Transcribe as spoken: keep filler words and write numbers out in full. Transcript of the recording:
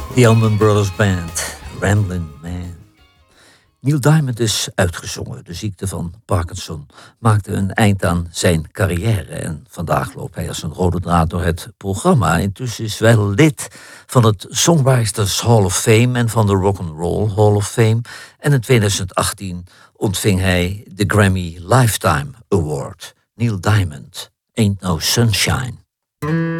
The Allman Brothers Band, Ramblin' Man. Neil Diamond is uitgezongen. De ziekte van Parkinson maakte een eind aan zijn carrière. En vandaag loopt hij als een rode draad door het programma. Intussen is wel lid van het Songwriters Hall of Fame en van de Rock'n'Roll Hall of Fame. En in twintig achttien ontving hij de Grammy Lifetime Award. Neil Diamond, Ain't No Sunshine.